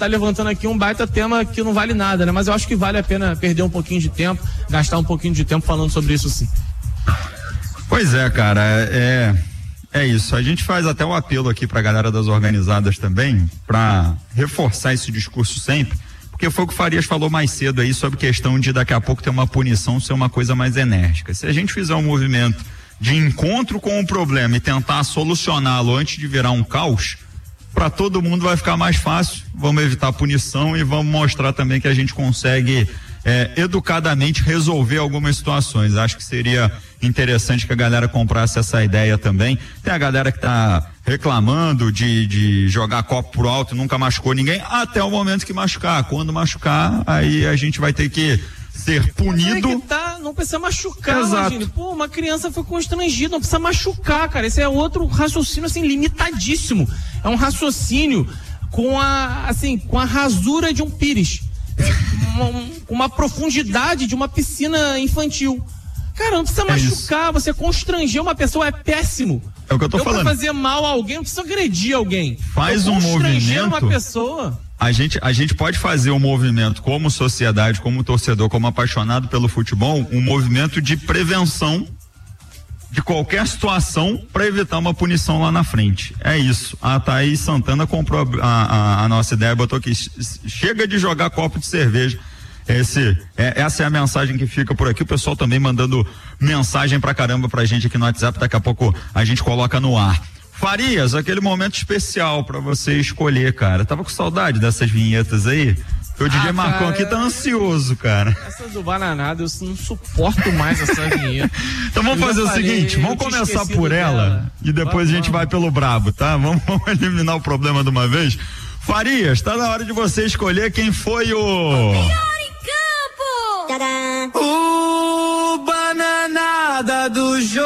tá levantando aqui um baita tema que não vale nada, né? Mas eu acho que vale a pena perder um pouquinho de tempo, gastar um pouquinho de tempo falando sobre isso, sim. Pois é, cara, é isso. A gente faz até um apelo aqui pra galera das organizadas também, pra reforçar esse discurso sempre, porque foi o que o Farias falou mais cedo aí sobre questão de daqui a pouco ter uma punição ser uma coisa mais enérgica. Se a gente fizer um movimento de encontro com o problema e tentar solucioná-lo antes de virar um caos, para todo mundo vai ficar mais fácil. Vamos evitar a punição e vamos mostrar também que a gente consegue educadamente resolver algumas situações. Acho que seria interessante que a galera comprasse essa ideia também. Tem a galera que tá reclamando de jogar copo pro alto e nunca machucou ninguém, até o momento que machucar. Quando machucar, aí a gente vai ter que ser punido. Não precisa machucar, exato. Imagine. Pô, uma criança foi constrangida, não precisa machucar, cara. Esse é outro raciocínio, assim, limitadíssimo. É um raciocínio com a rasura de um pires. Uma profundidade de uma piscina infantil. Cara, não precisa machucar, isso. Você constranger uma pessoa é péssimo. É o que eu tô falando. Pra fazer mal a alguém, não precisa agredir alguém. Faz um movimento. Uma pessoa. A gente pode fazer um movimento como sociedade, como torcedor, como apaixonado pelo futebol, um movimento de prevenção de qualquer situação para evitar uma punição lá na frente. É isso. A Thaís Santana comprou a nossa ideia, botou aqui, chega de jogar copo de cerveja. Essa é a mensagem que fica por aqui. O pessoal também mandando mensagem pra caramba pra gente aqui no WhatsApp, daqui a pouco a gente coloca no ar. Farias, aquele momento especial pra você escolher, cara. Tava com saudade dessas vinhetas aí? O DJ Marcão aqui tá ansioso, cara. Essa do Bananada, eu não suporto mais essa vinheta. Então vamos fazer o seguinte, vamos começar por ela e depois a gente vai pelo brabo, tá? Vamos eliminar o problema de uma vez. Farias, tá na hora de você escolher quem foi o Bananada do jogo.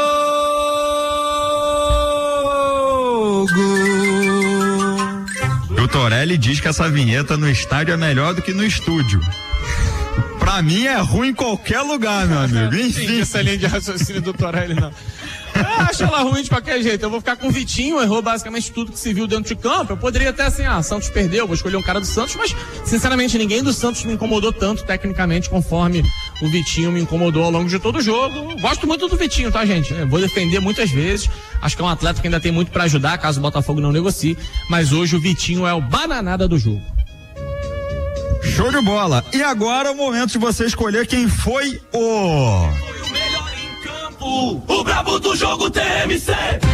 O Torelli diz que essa vinheta no estádio é melhor do que no estúdio. Pra mim é ruim em qualquer lugar, meu amigo. Enfim. Essa linha de raciocínio do Torelli, não. Eu acho ela ruim de qualquer jeito. Eu vou ficar com o Vitinho, errou basicamente tudo que se viu dentro de campo. Eu poderia até Santos perdeu, vou escolher um cara do Santos, mas sinceramente ninguém do Santos me incomodou tanto tecnicamente conforme o Vitinho me incomodou ao longo de todo o jogo. Gosto muito do Vitinho, tá, gente? Eu vou defender muitas vezes. Acho que é um atleta que ainda tem muito pra ajudar, caso o Botafogo não negocie. Mas hoje o Vitinho é o bananada do jogo. Show de bola. E agora é o momento de você escolher quem foi o melhor em campo, o brabo do jogo TMC.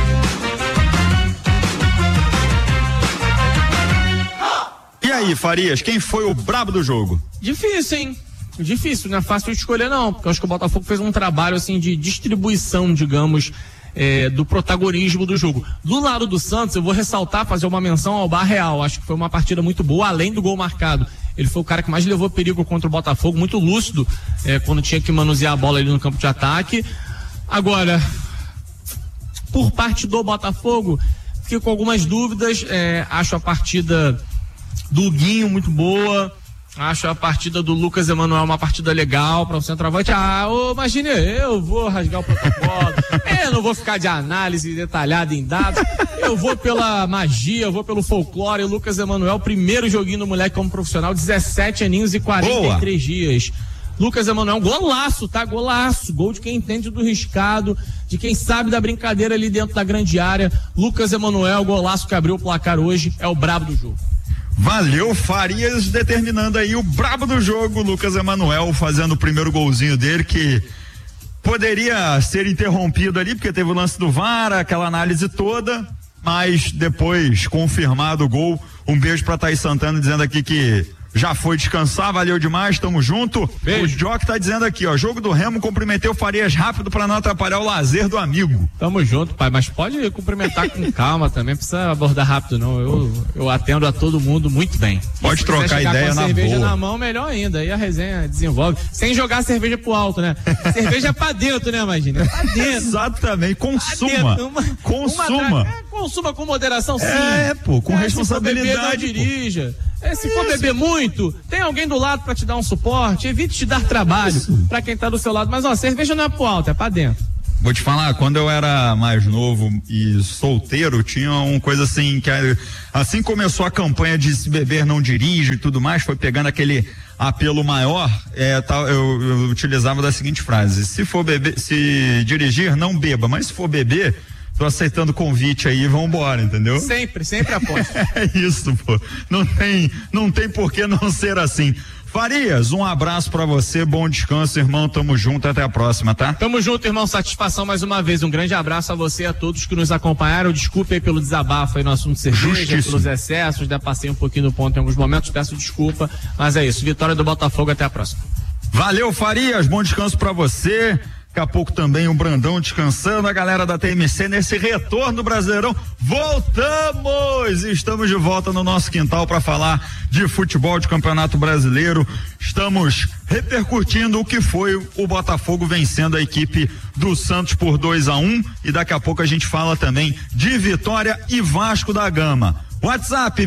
E aí, Farias, quem foi o brabo do jogo? Difícil, hein? Difícil, não é fácil de escolher não, porque eu acho que o Botafogo fez um trabalho assim de distribuição, digamos, do protagonismo do jogo. Do lado do Santos, eu vou ressaltar, fazer uma menção ao Barreal. Acho que foi uma partida muito boa, além do gol marcado. Ele foi o cara que mais levou perigo contra o Botafogo, muito lúcido, quando tinha que manusear a bola ali no campo de ataque. Agora, por parte do Botafogo, fiquei com algumas dúvidas. Acho a partida do Guinho muito boa. Acho a partida do Lucas Emanuel uma partida legal para o centroavante. Imagine, eu vou rasgar o protocolo, eu não vou ficar de análise detalhada em dados, eu vou pela magia, eu vou pelo folclore. O Lucas Emanuel, primeiro joguinho do moleque como profissional, 17 aninhos e 43 dias. Lucas Emanuel, golaço, tá? Golaço, gol de quem entende do riscado, de quem sabe da brincadeira ali dentro da grande área. Lucas Emanuel, golaço que abriu o placar hoje, é o brabo do jogo. Valeu, Farias, determinando aí o brabo do jogo, Lucas Emanuel fazendo o primeiro golzinho dele, que poderia ser interrompido ali, porque teve o lance do VAR, aquela análise toda, mas depois confirmado o gol. Um beijo pra Thaís Santana dizendo aqui que já foi descansar, valeu demais, tamo junto. Beijo. O Jock tá dizendo aqui, ó, jogo do Remo, cumprimentei o Farias rápido pra não atrapalhar o lazer do amigo. Tamo junto, pai, mas pode cumprimentar com calma também, precisa abordar rápido não, eu atendo a todo mundo muito bem. Pode trocar ideia na boa. Cerveja na mão, melhor ainda, aí a resenha desenvolve, sem jogar a cerveja pro alto, né? Cerveja é pra dentro, né, imagina? É pra dentro. Exatamente, consuma. Consuma. Consuma com moderação, sim. Com responsabilidade. Se for beber, não dirija. Se for beber muito, tem alguém do lado pra te dar um suporte, evite te dar trabalho pra quem tá do seu lado, mas cerveja não é pro alto, é pra dentro. Vou te falar, quando eu era mais novo e solteiro, tinha uma coisa assim, que assim começou a campanha de se beber não dirige e tudo mais, foi pegando aquele apelo maior, eu utilizava da seguinte frase: se for beber, se dirigir, não beba, mas se for beber, tô aceitando o convite aí, vambora, entendeu? Sempre aposto. É isso, pô. Não tem por que não ser assim. Farias, um abraço pra você, bom descanso, irmão, tamo junto, até a próxima, tá? Tamo junto, irmão, satisfação mais uma vez, um grande abraço a você e a todos que nos acompanharam, desculpe aí pelo desabafo aí no assunto cerveja, pelos excessos, passei um pouquinho do ponto em alguns momentos, peço desculpa, mas é isso, vitória do Botafogo, até a próxima. Valeu, Farias, bom descanso pra você. Daqui a pouco também o Brandão descansando, a galera da TMC nesse retorno do Brasileirão. Voltamos! Estamos de volta no nosso quintal para falar de futebol, de Campeonato Brasileiro. Estamos repercutindo o que foi o Botafogo vencendo a equipe do Santos por 2-1 e daqui a pouco a gente fala também de Vitória e Vasco da Gama. WhatsApp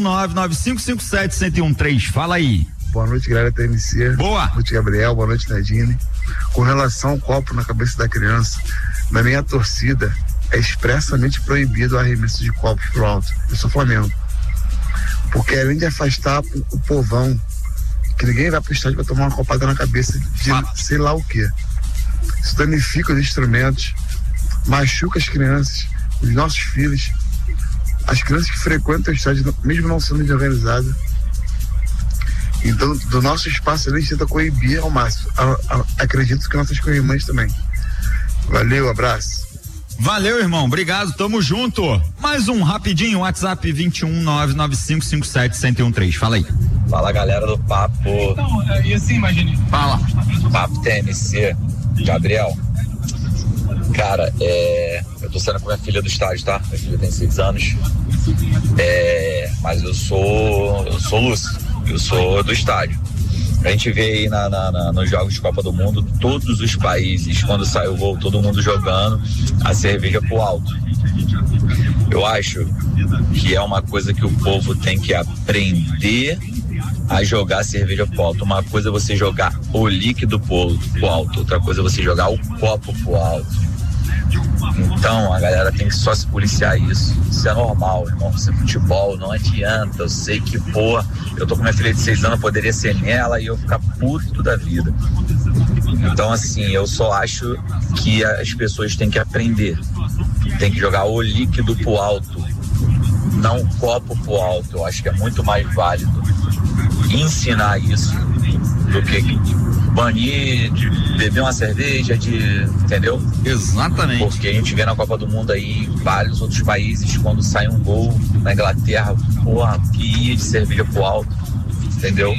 21995571013. Fala aí. Boa noite, galera da TMC. Boa. Boa noite, Gabriel. Boa noite, Nadine. Com relação ao copo na cabeça da criança, na minha torcida é expressamente proibido o arremesso de copos pro alto. Eu sou Flamengo. Porque além de afastar o povão, que ninguém vai pro estádio pra tomar uma copada na cabeça de sei lá o quê. Isso danifica os instrumentos, machuca as crianças, os nossos filhos, as crianças que frequentam o estádio, mesmo não sendo desorganizadas. Então, do nosso espaço a gente tenta coibir ao máximo. Acredito que nossas co-irmãs também. Valeu, abraço. Valeu, irmão, obrigado, tamo junto. Mais um rapidinho, WhatsApp 21995571013. Fala aí. Fala, galera do Papo. Então, e assim, imagine. Fala. Papo TMC. Gabriel. Cara, eu tô saindo com minha filha do estádio, tá? Minha filha tem 6 anos. Mas eu sou lúcido. Eu sou do estádio. A gente vê aí nos jogos de Copa do Mundo, todos os países, quando sai o gol, todo mundo jogando a cerveja pro alto. Eu acho que é uma coisa que o povo tem que aprender a jogar a cerveja pro alto. Uma coisa é você jogar o líquido pro alto, outra coisa é você jogar o copo pro alto. Então a galera tem que só se policiar isso. Isso é normal, irmão. Isso é futebol, não adianta. Eu sei que, eu tô com minha filha de 6 anos, poderia ser nela e eu ficar puto da vida. Então, assim, eu só acho que as pessoas têm que aprender. Tem que jogar o líquido pro alto, não o copo pro alto. Eu acho que é muito mais válido ensinar isso do que banir de beber uma cerveja, entendeu? Exatamente. Porque a gente vê na Copa do Mundo aí, em vários outros países, quando sai um gol na Inglaterra, que ia de cerveja pro alto, entendeu?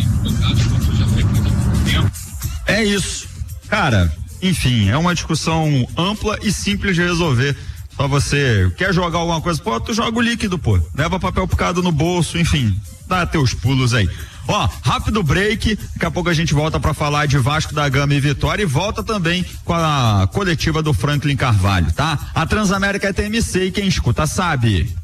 É isso. Cara, enfim, é uma discussão ampla e simples de resolver. Só você quer jogar alguma coisa, tu joga o líquido, leva papel picado no bolso, enfim, dá teus pulos aí. Rápido break, daqui a pouco a gente volta para falar de Vasco da Gama e Vitória e volta também com a coletiva do Franklin Carvalho, tá? A Transamérica é TMC e quem escuta sabe.